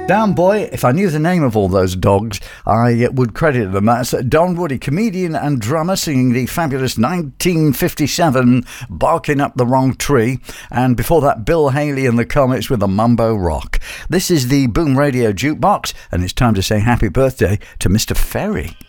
Damn boy, if I knew the name of all those dogs, I would credit them. That's Don Woody, comedian and drummer, singing the fabulous 1957 Barking Up the Wrong Tree. And before that, Bill Haley and the Comets with the Mumbo Rock. This is the Boom Radio Jukebox, and it's time to say happy birthday to Mr. Ferry.